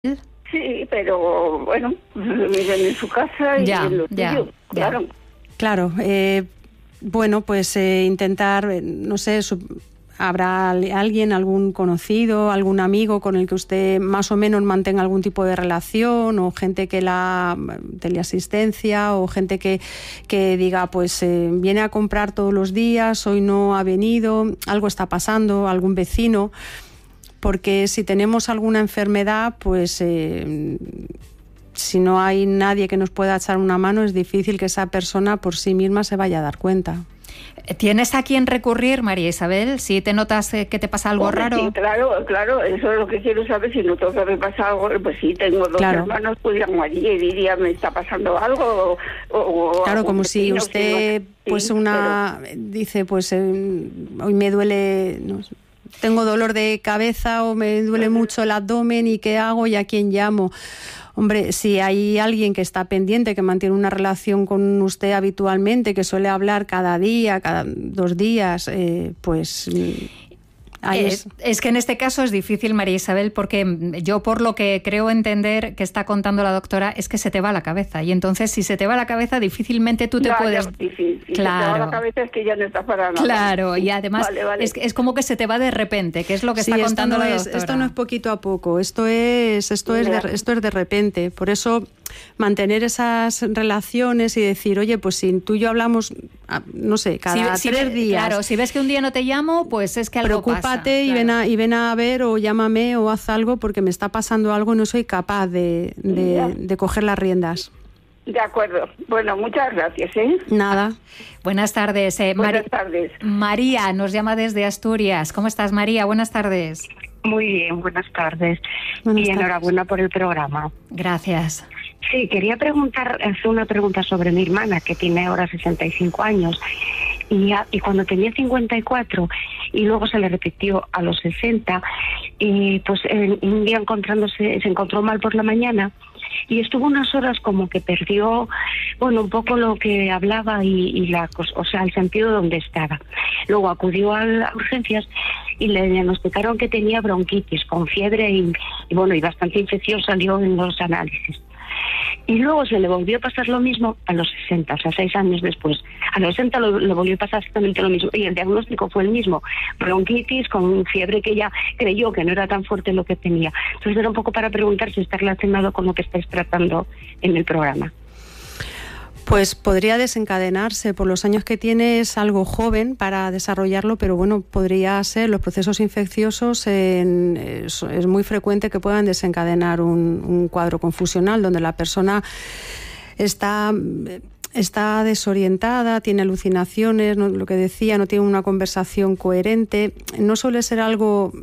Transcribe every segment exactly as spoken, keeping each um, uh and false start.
Sí, pero bueno, viven en su casa y ya, en lo ya, suyo, ya. claro. Claro, eh, bueno, pues eh, intentar, no sé, su, habrá alguien, algún conocido, algún amigo con el que usted más o menos mantenga algún tipo de relación, o gente que la teleasistencia, o gente que, que diga, pues eh, viene a comprar todos los días, hoy no ha venido, algo está pasando, algún vecino. Porque si tenemos alguna enfermedad, pues eh, si no hay nadie que nos pueda echar una mano, es difícil que esa persona por sí misma se vaya a dar cuenta. ¿Tienes a quién recurrir, María Isabel? Si te notas eh, que te pasa algo Hombre, raro. Sí, claro, claro, eso es lo que quiero saber. Si noto que me pasa algo, pues sí, tengo dos Claro. hermanos, pues llamo allí y diría, me está pasando algo. O, o Claro, como vecino, si usted, si no, pues sí, una, pero... dice, pues eh, hoy me duele, no sé, tengo dolor de cabeza o me duele mucho el abdomen y ¿qué hago y a quién llamo? Hombre, si hay alguien que está pendiente, que mantiene una relación con usted habitualmente, que suele hablar cada día, cada dos días, eh, pues... Ahí es, es que en este caso es difícil, María Isabel, porque yo por lo que creo entender que está contando la doctora es que se te va la cabeza, y entonces si se te va la cabeza difícilmente tú te ya, puedes... Ya, sí, sí, si claro. se te va la cabeza es que ya no está para nada. Claro, y además vale, vale. Es, es como que se te va de repente, que es lo que sí, está contando esto no la es, doctora. esto no es poquito a poco, esto es, esto es, de, esto es de repente. Por eso mantener esas relaciones y decir, oye, pues si tú y yo hablamos, no sé, cada si, tres si, días. Claro, si ves que un día no te llamo, pues es que algo preocúpate pasa. y, Claro. ven a, y ven a ver o llámame o haz algo porque me está pasando algo y no soy capaz de, de, de coger las riendas. De acuerdo. Bueno, muchas gracias, ¿eh? Nada. Buenas tardes. Eh, Buenas Mari- tardes. María nos llama desde Asturias. ¿Cómo estás, María? Buenas tardes. Muy bien, buenas tardes. Buenas y tardes. Enhorabuena por el programa. Gracias. Sí, quería preguntar, hacer una pregunta sobre mi hermana, que tiene ahora sesenta y cinco años. Y, ya, y cuando tenía cincuenta y cuatro y luego se le repitió a los sesenta, y pues eh, un día encontrándose, se encontró mal por la mañana y estuvo unas horas como que perdió, bueno, un poco lo que hablaba y, y la, o sea, el sentido donde estaba. Luego acudió a, a urgencias y le diagnosticaron que tenía bronquitis con fiebre y, y bueno, y bastante infección salió en los análisis. Y luego se le volvió a pasar lo mismo a los sesenta, o sea, seis años después. A los sesenta lo, le volvió a pasar exactamente lo mismo. Y el diagnóstico fue el mismo. Bronquitis con fiebre que ella creyó que no era tan fuerte lo que tenía. Entonces era un poco para preguntar si está relacionado con lo que estáis tratando en el programa. Pues podría desencadenarse. Por los años que tiene es algo joven para desarrollarlo, pero bueno, podría ser. Los procesos infecciosos en, es, es muy frecuente que puedan desencadenar un, un cuadro confusional donde la persona está... está desorientada, tiene alucinaciones, no, lo que decía, no tiene una conversación coherente. No suele ser algo,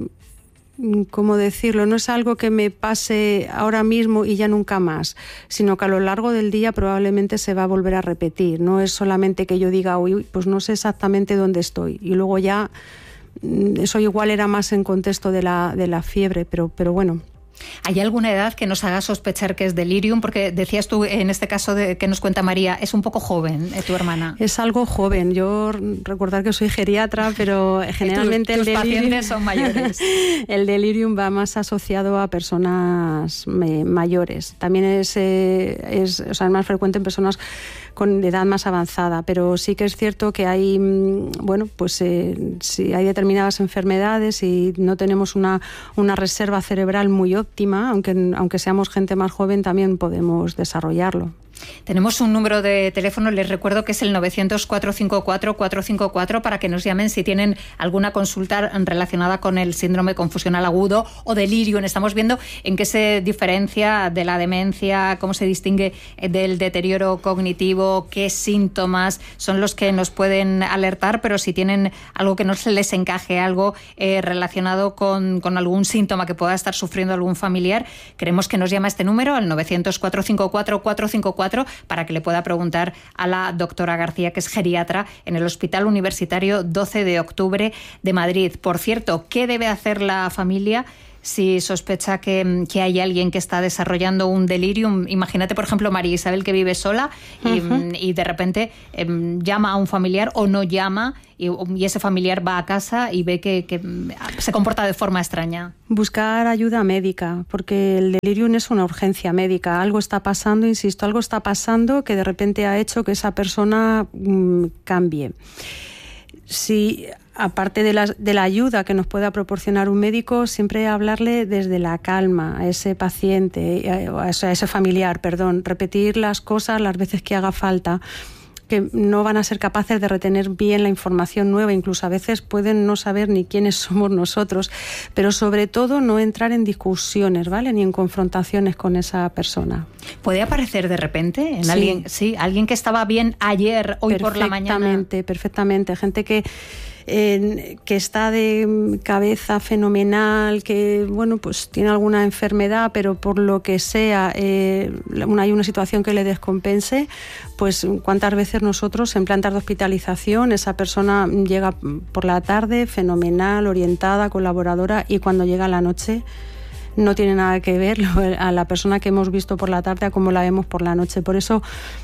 ¿cómo decirlo? No es algo que me pase ahora mismo y ya nunca más, sino que a lo largo del día probablemente se va a volver a repetir. No es solamente que yo diga, uy, pues no sé exactamente dónde estoy. Y luego ya, eso igual era más en contexto de la, de la fiebre, pero, pero bueno. ¿Hay alguna edad que nos haga sospechar que es delirium? Porque decías tú, en este caso de, que nos cuenta María, es un poco joven, ¿eh, tu hermana? Es algo joven. Yo recordar que soy geriatra, pero generalmente tus, tus el delirium, pacientes son mayores. El delirium va más asociado a personas me, mayores. También es, eh, es, o sea, es más frecuente en personas con edad más avanzada, pero sí que es cierto que hay, bueno, pues eh, si hay determinadas enfermedades y no tenemos una, una reserva cerebral muy óptima, aunque, aunque seamos gente más joven, también podemos desarrollarlo. Tenemos un número de teléfono, les recuerdo que es el novecientos, cuatrocientos cincuenta y cuatro, cuatrocientos cincuenta y cuatro para que nos llamen si tienen alguna consulta relacionada con el síndrome confusional agudo o delirium. Estamos viendo en qué se diferencia de la demencia, cómo se distingue del deterioro cognitivo, qué síntomas son los que nos pueden alertar, pero si tienen algo que no se les encaje, algo eh, relacionado con, con algún síntoma que pueda estar sufriendo algún familiar, queremos que nos llame a este número, al novecientos, cuatrocientos cincuenta y cuatro, cuatrocientos cincuenta y cuatro, para que le pueda preguntar a la doctora García, que es geriatra en el Hospital Universitario doce de octubre de Madrid. Por cierto, ¿qué debe hacer la familia si sospecha que, que hay alguien que está desarrollando un delirium. Imagínate, por ejemplo, María Isabel, que vive sola y, uh-huh. y de repente eh, llama a un familiar o no llama y, y ese familiar va a casa y ve que, que se comporta de forma extraña. Buscar ayuda médica, porque el delirium es una urgencia médica. Algo está pasando, insisto, algo está pasando que de repente ha hecho que esa persona mmm, cambie. Si, aparte de la, de la ayuda que nos pueda proporcionar un médico, siempre hablarle desde la calma a ese paciente, a ese, a ese familiar, perdón, repetir las cosas las veces que haga falta, que no van a ser capaces de retener bien la información nueva, incluso a veces pueden no saber ni quiénes somos nosotros, pero sobre todo no entrar en discusiones, ¿vale? Ni en confrontaciones con esa persona. ¿Puede aparecer de repente en sí. alguien, sí, alguien que estaba bien ayer, hoy por la mañana? Perfectamente, perfectamente. Gente que Eh, que está de cabeza fenomenal, que bueno, pues tiene alguna enfermedad, pero por lo que sea eh, una, hay una situación que le descompense, pues cuántas veces nosotros en plantas de hospitalización esa persona llega por la tarde fenomenal, orientada, colaboradora, y cuando llega la noche no tiene nada que ver a la persona que hemos visto por la tarde a como la vemos por la noche. Por eso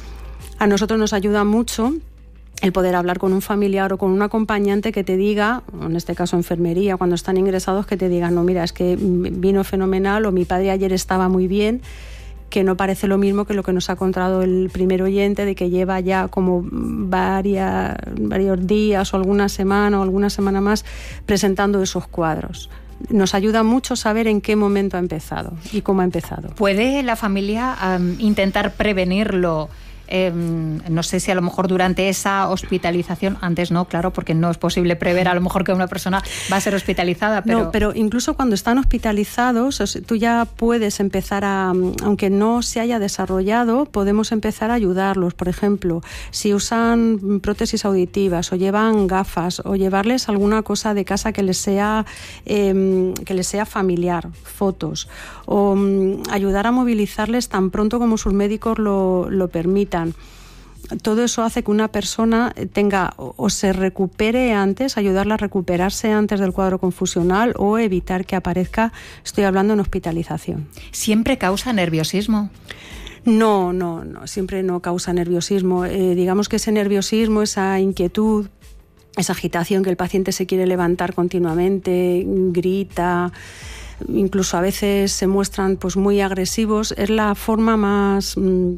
a nosotros nos ayuda mucho el poder hablar con un familiar o con un acompañante que te diga, en este caso enfermería, cuando están ingresados, que te digan, no, mira, es que vino fenomenal, o mi padre ayer estaba muy bien, que no parece lo mismo que lo que nos ha contado el primer oyente, de que lleva ya como varias, varios días o alguna semana o alguna semana más presentando esos cuadros. Nos ayuda mucho saber en qué momento ha empezado y cómo ha empezado. ¿Puede la familia um, intentar prevenirlo? Eh, no sé si a lo mejor durante esa hospitalización, antes no, claro, porque no es posible prever a lo mejor que una persona va a ser hospitalizada, pero... No, pero incluso cuando están hospitalizados, o sea, tú ya puedes empezar a, aunque no se haya desarrollado, podemos empezar a ayudarlos. Por ejemplo, si usan prótesis auditivas o llevan gafas, o llevarles alguna cosa de casa que les sea, eh, que les sea familiar, fotos, o um, ayudar a movilizarles tan pronto como sus médicos lo, lo permitan. Todo eso hace que una persona tenga o se recupere antes, ayudarla a recuperarse antes del cuadro confusional, o evitar que aparezca, estoy hablando en hospitalización. ¿Siempre causa nerviosismo? No, no, no, siempre no causa nerviosismo. Eh, digamos que ese nerviosismo, esa inquietud, esa agitación, que el paciente se quiere levantar continuamente, grita, incluso a veces se muestran pues muy agresivos, es la forma más mmm,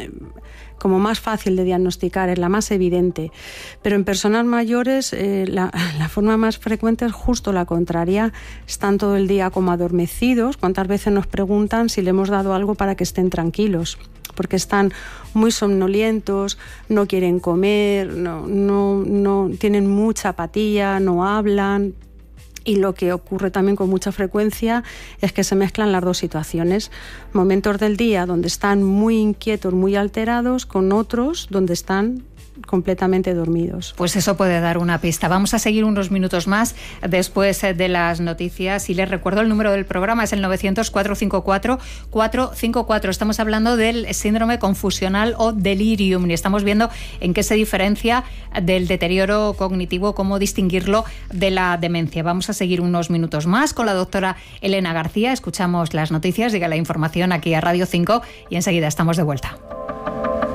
como más fácil de diagnosticar, es la más evidente. Pero en personas mayores eh, la, la forma más frecuente es justo la contraria. Están todo el día como adormecidos. ¿Cuántas veces nos preguntan si le hemos dado algo para que estén tranquilos? Porque están muy somnolientos, no quieren comer, no, no, no tienen mucha apatía, no hablan. Y lo que ocurre también con mucha frecuencia es que se mezclan las dos situaciones. Momentos del día donde están muy inquietos, muy alterados, con otros donde están completamente dormidos. Pues eso puede dar una pista. Vamos a seguir unos minutos más después de las noticias, y les recuerdo el número del programa, es el novecientos, cuatrocientos cincuenta y cuatro, cuatrocientos cincuenta y cuatro. Estamos hablando del síndrome confusional o delirium y estamos viendo en qué se diferencia del deterioro cognitivo, cómo distinguirlo de la demencia. Vamos a seguir unos minutos más con la doctora Elena García. Escuchamos las noticias, llega la información aquí a Radio cinco y enseguida estamos de vuelta.